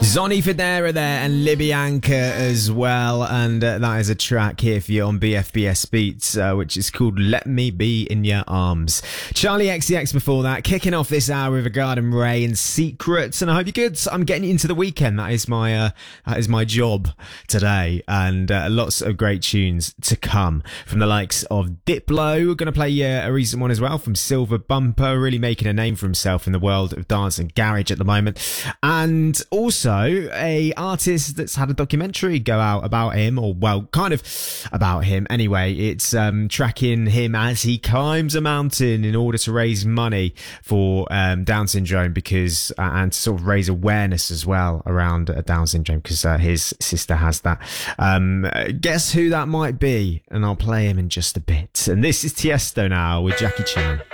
Zonny Federa there and Libyanka as well, and that is a track here for you on BFBS Beats, which is called Let Me Be In Your Arms. Charlie XCX before that, kicking off this hour with Regarding Ray and Secrets, and I hope you're good. I'm getting into the weekend. That is my job today, and lots of great tunes to come from the likes of Diplo. We're going to play a recent one as well from Silver Bumper, really making a name for himself in the world of dance and garage at the moment, and also a artist that's had a documentary go out about him, or well, kind of about him anyway. It's tracking him as he climbs a mountain in order to raise money for Down syndrome, because and to sort of raise awareness as well around Down syndrome, because his sister has that. Guess who that might be? And I'll play him in just a bit. And this is Tiesto now with Jackie Chan.